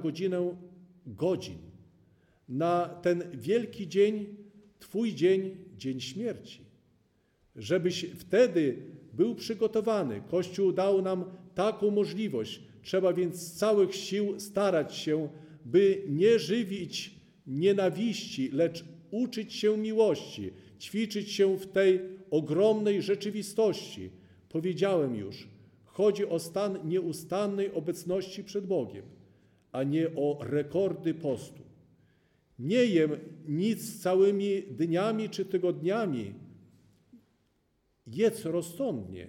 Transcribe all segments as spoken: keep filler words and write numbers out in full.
godzinę godzin, na ten wielki dzień, Twój dzień, dzień śmierci. Żebyś wtedy był przygotowany. Kościół dał nam taką możliwość. Trzeba więc z całych sił starać się, by nie żywić nienawiści, lecz uczyć się miłości, ćwiczyć się w tej ogromnej rzeczywistości. Powiedziałem już, chodzi o stan nieustannej obecności przed Bogiem, a nie o rekordy postu. Nie jem nic całymi dniami czy tygodniami. Jedz rozsądnie,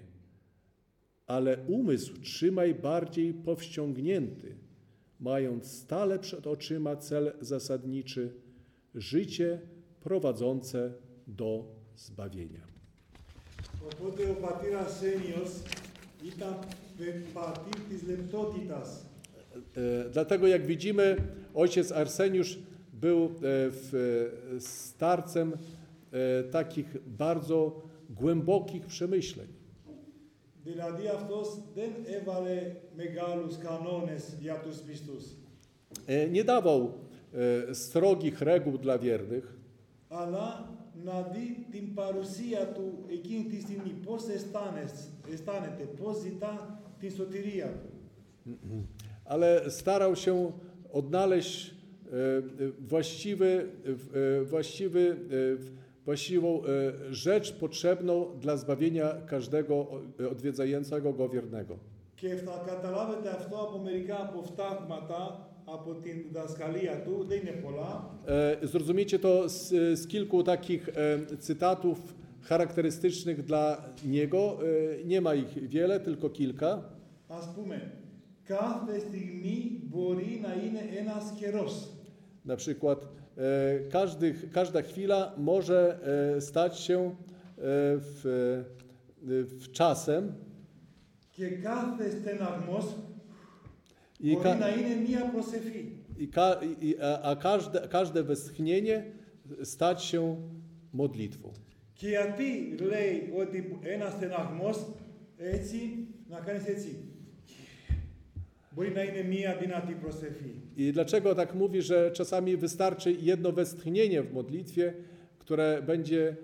ale umysł trzymaj bardziej powściągnięty, mając stale przed oczyma cel zasadniczy, życie prowadzące do zbawienia. Οπότε ο πατήρ Αρσένιος ήταν πατήρ της λεπτότητας. Dlatego jak widzimy, ojciec Arseniusz był w, starcem takich bardzo głębokich przemyśleń. Δηλαδή αυτός δεν έβαλε μεγάλους κανόνες για τους πιστούς. Nie dawał strogich reguł dla wiernych, αλλά να δει την παρουσία του εκείνη τη στιγμή, πώς αισθάνεται, πώς ζητά την σωτηρία του. ale starał się odnaleźć właściwy, właściwy, właściwą rzecz potrzebną dla zbawienia każdego odwiedzającego go wiernego. Και θα καταλάβετε αυτό από μερικά αποφθάγματα από την διδασκαλία του, δεν είναι πολλά. Zrozumiecie to z, z kilku takich cytatów charakterystycznych dla niego. Nie ma ich wiele, tylko kilka. Ας πούμε, κάθε στιγμή μπορεί να είναι ένας καιρός. Na przykład każdy, każda chwila może stać się w, w czasem. Και κάθε στεναγμός I, μπορεί ka, να είναι μία προσευχή. i, ka, i, a, a każde, każde westchnienie stać się modlitwą. Και γιατί λέει ότι ένας στεναγμός έτσι, να κάνεις έτσι. Μπορεί να είναι μία δυνατή προσευχή. I dlaczego tak mówi, że czasami wystarczy jedno westchnienie w modlitwie, które będzie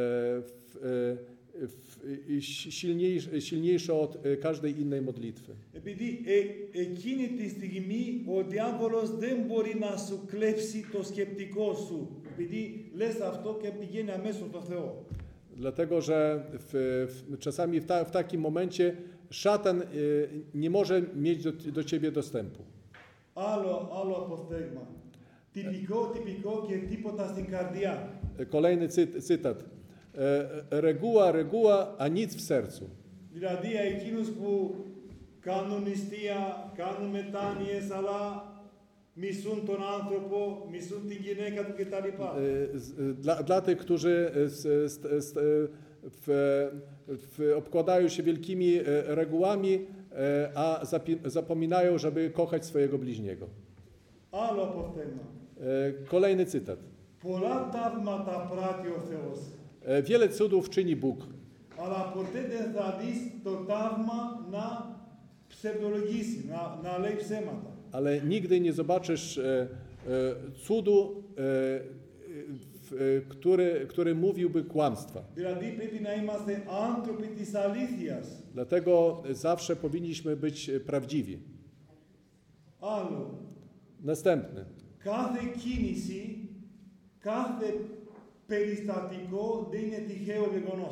w, w, silniejsze, silniejsze od każdej innej modlitwy? Επειδή ε, εκείνη τη στιγμή ο διάβολος δεν μπορεί να σου κλέψει το skeptικό σου. Επειδή λες αυτό και πηγαίνει αμέσως στο Θεό. Dlatego, że w, w, czasami w, ta, w takim momencie szatan y, nie może mieć do, do ciebie dostępu. Άλλο, άλλο αποφθέγμα. Τυπικό, τυπικό και τίποτα στην καρδιά. Kolejny cy, cytat. E, reguła, reguła, a nic w sercu. Δηλαδή εκείνους που κάνουν νηστεία, κάνουν μετάνοιες, αλλά μισούν τον άνθρωπο, μισούν την γυναίκα του κτλ. Dla, dla tych, którzy z, z, z, w, w, obkładają się wielkimi regułami, a zapi, zapominają, żeby kochać swojego bliźniego. Άλλο αποφθέγμα. Kolejny cytat. Πολλά ταύματα πράττει ο Θεός. Wiele cudów czyni Bóg. Αλλά ποτέ δεν θα δεις το ταύμα να ψευδολογήσει, να, να λέει ψέματα. Ale nigdy nie zobaczysz e, e, cudu, e, w, który, który mówiłby kłamstwa. Δηλαδή πρέπει να είμαστε άνθρωποι της αλήθειας. Dlatego zawsze powinniśmy być prawdziwi. Άλλο. Następny. Κάθε κίνηση, κάθε περιστατικό δεν είναι τυχαίο γεγονός.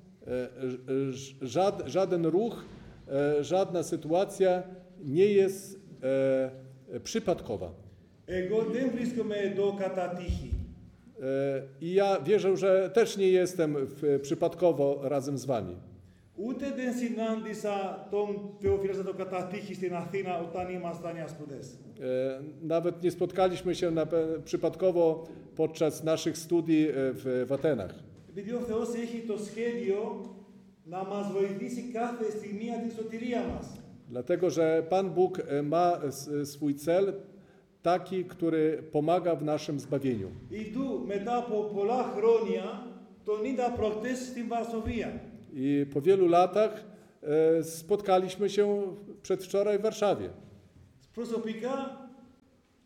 Żad, żaden ruch, żadna sytuacja nie jest e, przypadkowa. Εγώ δεν βρίσκομαι εδώ κατά τύχη. I ja wierzę, że też nie jestem w, przypadkowo razem z wami. Ούτε δεν συνάντησα τον Θεοφιλέστατο κατά τύχη στην Αθήνα όταν ήμασταν οι σπουδές. Nawet nie spotkaliśmy się na, przypadkowo podczas naszych studii w, w Atenach. Επειδή ο Θεός έχει το σχέδιο να μας βοηθήσει κάθε στιγμή για την σωτηρία μας. Dlatego, że Pan Bóg ma swój cel taki, który pomaga w naszym zbawieniu. Ιδού μετά από πολλά χρόνια τον είδα προχτές στην Βαρσοβία. I po wielu latach e, spotkaliśmy się przedwczoraj w Warszawie. Προσωπικά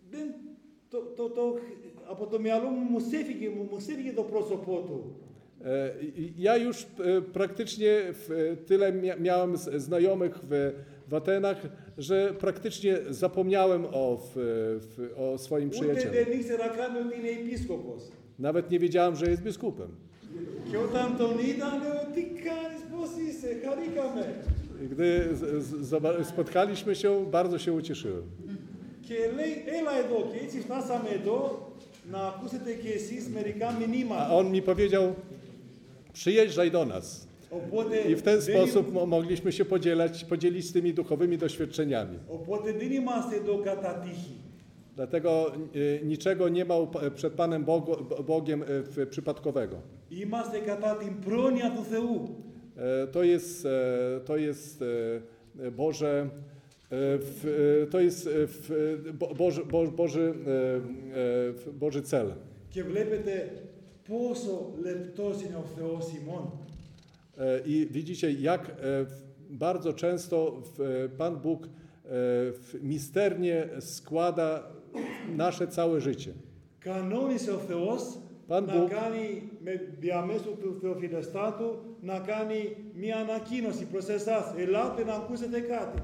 δεν, το, το, το, από το μυαλό μου μου σέφυγε, μου, μου σέφυγε το πρόσωπό του. E, Ja już e, praktycznie w, tyle mia, miałem z- znajomych w, w Atenach, że praktycznie zapomniałem o, w, w, o swoim Ούτε przyjacielu. δεν ήξερα καν ότι είναι επίσκοπος. Nawet nie wiedziałem, że jest biskupem. Και όταν τον είδα, λέω, τι κάνεις, πώς είσαι, χαρήκαμε. I Gdy z, z, zoba- spotkaliśmy się, bardzo się ucieszyłem. Και λέει, έλα εδώ. Και έτσι φτάσαμε εδώ, να ακούσετε και εσείς μερικά A μηνύματα. on mi powiedział, przyjeżdżaj do nas. Οπότε, I w ten δεν, sposób mo- mogliśmy się podzielać, podzielić tymi duchowymi doświadczeniami. οπότε δεν είμαστε εδώ κατά τύχη. Dlatego y, niczego nie ma up- przed Panem Bogu, Bogiem y, w- przypadkowego. Είμαστε κατά την πρόνοια του Θεού. E, To jest, e, to jest e, Boże, e, w- e, to jest e, w- Bo- Boży, Bo- Boży, e, e, Boży cel. Και βλέπετε πόσο λεπτός είναι ο Θεός ημών. E, I widzicie, jak e, w- bardzo często w- Pan Bóg e, w- misternie składa nasze całe życie. Κανόνισε ο Θεός Pan να Bóg κάνει με διαμέσου του Θεοφιλεστάτου να κάνει μια ανακοίνωση προς εσάς. Ελάτε να ακούσετε κάτι.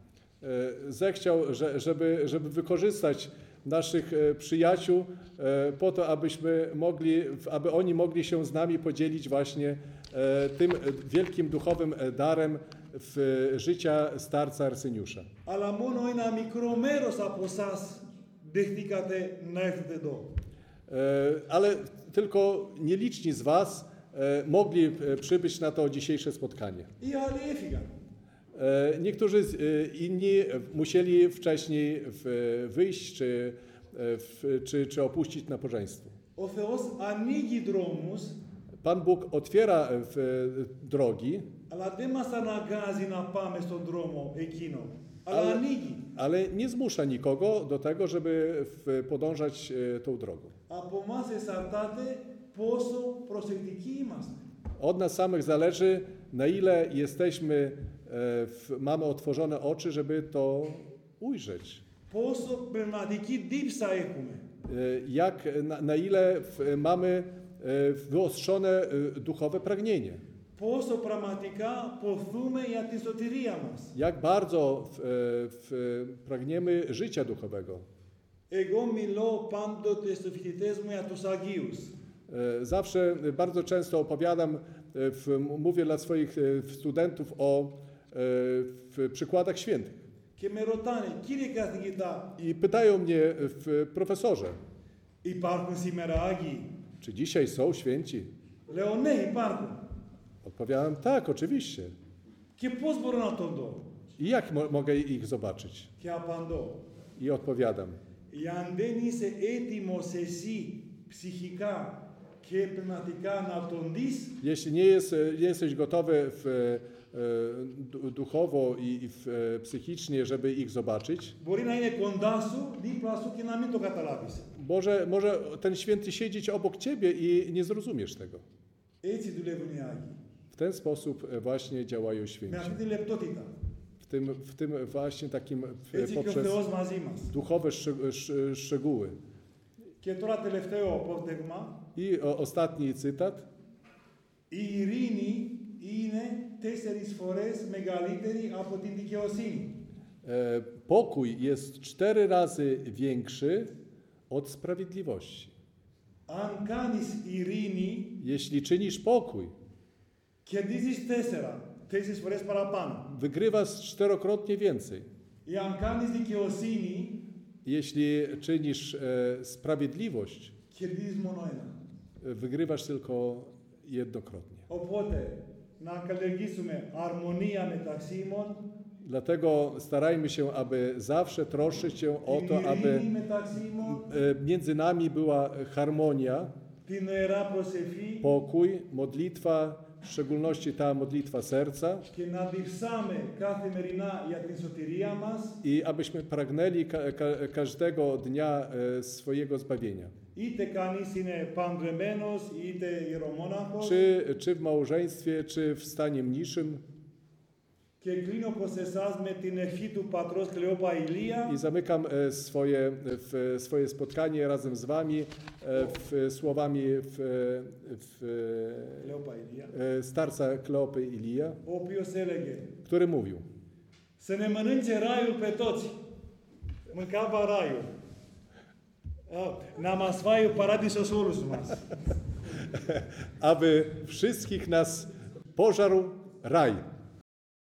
e, zechciał, że, żeby, żeby wykorzystać naszych e, przyjaciół e, po to, abyśmy mogli, aby oni mogli się z nami podzielić właśnie e, tym e, wielkim duchowym e, darem w życia starca Arsyniusza. Αλλά μόνο ένα μικρό μέρος από εσάς δεχτήκατε να έρθετε εδώ. E, Ale tylko nieliczni z Was e, mogli e, przybyć na to dzisiejsze spotkanie. Οι άλλοι έφυγαν. E, Niektórzy z- e, inni musieli wcześniej w- wyjść czy, e, w- czy, czy opuścić nabożeństwo. Ο Θεός ανοίγει δρόμους, Pan Bóg otwiera e, w- drogi, αλλά δεν μας αναγκάζει να πάμε στον δρόμο εκείνο. Αλλά Ale- ανοίγει. ale nie zmusza nikogo do tego, żeby w- podążać e, tą drogą. Από εμάς εξαρτάται πόσο προσεκτικοί είμαστε. Od nas samych zależy, na ile jesteśmy, e, w- mamy otworzone oczy, żeby to ujrzeć. Πόσο πνευματική δίψα έχουμε. E, Jak, na, na ile w, mamy e, wyostrzone e, duchowe pragnienie. Πόσο πραγματικά ποθούμε για τη σωτηρία μας. Jak bardzo w, e, w, pragniemy życia duchowego. Εγώ μιλώ πάντοτε στους φοιτητές μου για τους Αγίους. E, Zawsze e, bardzo często opowiadam, e, w, mówię dla swoich e, studentów o e, w przykładach świętych. Και με ρωτάνε, κύριε καθηγητά, I pytają mnie, e, w, profesorze, υπάρχουν σήμερα Άγιοι? czy dzisiaj są święci? Λέω, ναι, υπάρχουν. Odpowiadam, tak, oczywiście. Και πώς μπορώ να τον δω? I jak mo- mogę ich zobaczyć? Και απαντώ, I odpowiadam, εάν δεν είσαι έτοιμος εσύ ψυχικά και πνευματικά να τον δεις, jeśli nie, jest, nie jesteś gotowy w, e, du- duchowo i i w, e, psychicznie, żeby ich zobaczyć, μπορεί να είναι κοντά σου, δίπλα σου και να μην το καταλάβεις. może, może ten święty siedzieć obok ciebie i nie zrozumiesz tego. Έτσι δουλεύουν οι Άγιοι. W ten sposób e, właśnie działają Με święci. αυτή τη λεπτότητα. W tym, w tym właśnie takim e, Έτσι και ο poprzez Θεός μαζί μας. duchowe szczy- sz- szczegóły. Και τώρα τελευταίο απόφθεγμα. I o, ostatni cytat. Η ειρήνη είναι τέσσερις φορές μεγαλύτερη από την δικαιοσύνη. E, Pokój jest cztery razy większy od sprawiedliwości. Αν κάνεις ειρήνη, Jeśli czynisz pokój, κερδίζεις τέσσερα. Τέσσερις φορές παραπάνω. wygrywasz czterokrotnie więcej. Ή αν κάνεις δικαιοσύνη, Jeśli czynisz e, sprawiedliwość, κερδίζεις μόνο ένα. e, wygrywasz tylko jednokrotnie. Οπότε, να καλλιεργήσουμε αρμονία μεταξύ ημών, Dlatego starajmy się, aby zawsze troszczyć się o την to, aby ειρήνη μεταξύ ημών, e, między nami była harmonia, την ιερά προσευχή pokój, modlitwa, w szczególności ta modlitwa serca και να διψάμε καθημερινά για την σωτηρία μας, i abyśmy pragnęli ka ka każdego dnia e, swojego zbawienia. είτε κανείς είναι παντρεμένος, είτε ιερομόναχος, Czy, czy w małżeństwie, czy w stanie mniszym, Και κλείνω πως εσάς με την ευχή του πατρός Κλεόπα Ηλία. I zamykam e, swoje, w, swoje spotkanie razem z wami e, w, słowami w, w, Κλεόπα Ηλία. e, starca Kleopy Ilija, Ο οποίος έλεγε który mówił: să ne mănânce raiul pe toți. Mâncava raiul. A, Na μας φάει ο παράδεισος όλους μας. aby wszystkich nas pożarł raj.